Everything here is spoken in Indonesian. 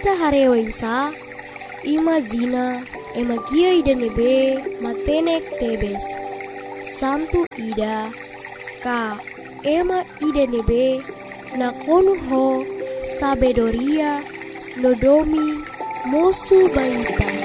Ita harewaisa, ima zina, ema gia ida nebe, matenek tebes. Samtu ida, ka ema ida nebe, nakonu ho, sabedoria, nodomi, mosu baita.